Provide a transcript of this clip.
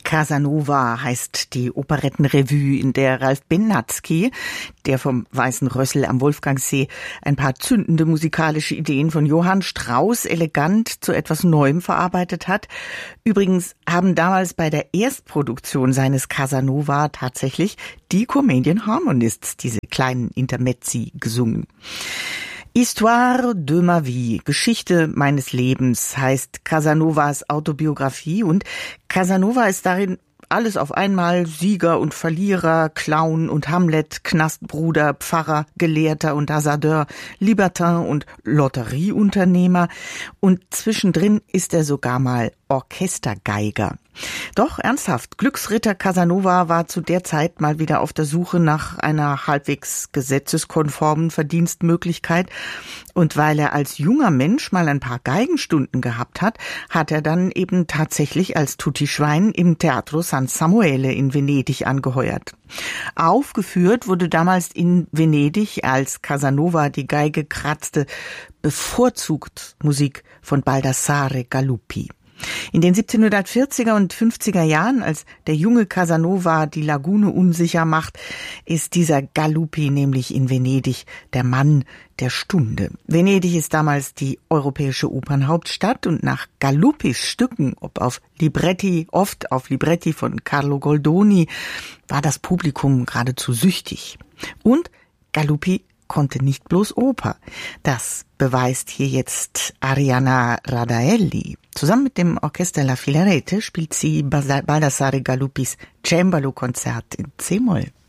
Casanova heißt die Operettenrevue, in der Ralph Benatzky, der vom Weißen Rössel am Wolfgangsee, ein paar zündende musikalische Ideen von Johann Strauss elegant zu etwas Neuem verarbeitet hat. Übrigens haben damals bei der Erstproduktion seines Casanova tatsächlich die Comedian Harmonists diese kleinen Intermezzi gesungen. Histoire de ma vie, Geschichte meines Lebens, heißt Casanovas Autobiografie, und Casanova ist darin alles auf einmal: Sieger und Verlierer, Clown und Hamlet, Knastbruder, Pfarrer, Gelehrter und Hasardeur, Libertin und Lotterieunternehmer, und zwischendrin ist er sogar mal Orchestergeiger. Doch ernsthaft, Glücksritter Casanova war zu der Zeit mal wieder auf der Suche nach einer halbwegs gesetzeskonformen Verdienstmöglichkeit, und weil er als junger Mensch mal ein paar Geigenstunden gehabt hat, hat er dann eben tatsächlich als Tutti-Schwein im Teatro San Samuele in Venedig angeheuert. Aufgeführt wurde damals in Venedig, als Casanova die Geige kratzte, bevorzugt Musik von Baldassare Galuppi. In den 1740er und 50er Jahren, als der junge Casanova die Lagune unsicher macht, ist dieser Galuppi nämlich in Venedig der Mann der Stunde. Venedig ist damals die europäische Opernhauptstadt, und nach Galuppis Stücken, oft auf Libretti von Carlo Goldoni, war das Publikum geradezu süchtig. Und Galuppi konnte nicht bloß Oper. Das beweist hier jetzt Arianna Radaelli. Zusammen mit dem Orchester La Filarete spielt sie Baldassare Galuppis Cembalo-Konzert in C-Moll.